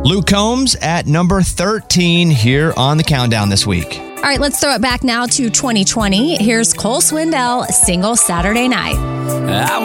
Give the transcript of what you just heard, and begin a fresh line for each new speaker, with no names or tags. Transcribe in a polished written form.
Luke Combs at number 13 here on the countdown this week.
All right, let's throw it back now to 2020. Here's Cole Swindell, Single Saturday Night.